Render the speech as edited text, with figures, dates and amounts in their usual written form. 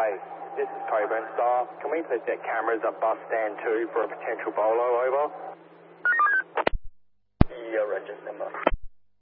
Hey, this is Coburn Star. Can we please get cameras at bus stand 2 for a potential bolo over? Yeah, register number.